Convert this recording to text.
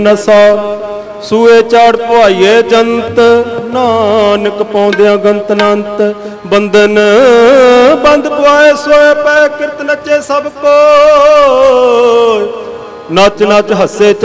नसा सूए चाड़ पुआइए जंत नानक पौंदिया गंत नंत बंधन बंद पुआए सोए पै किरत नचे सब को नच नच हसे